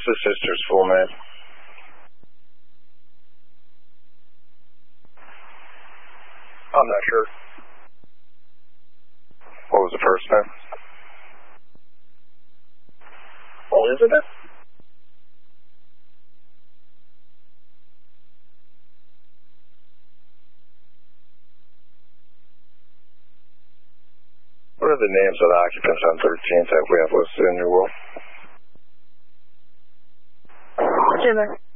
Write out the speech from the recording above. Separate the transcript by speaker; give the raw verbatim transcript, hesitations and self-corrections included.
Speaker 1: the sister's full name?
Speaker 2: I'm not sure.
Speaker 1: What was the first name?
Speaker 2: Elizabeth?
Speaker 1: What are the names of the occupants on thirteenth that we have listed in your will?
Speaker 3: Jimmer.